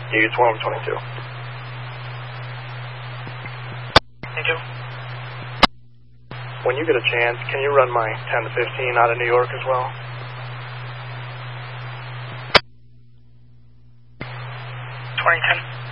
You 1222. Thank you. When you get a chance, can you run my 10 to 15 out of New York as well? 2010.